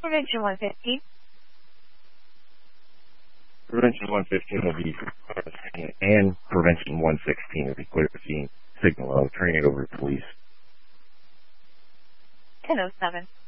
Prevention 115. Prevention 115 will be clear the scene, and Prevention 116 will be clear the scene signal. Turning it over to police. 10:07.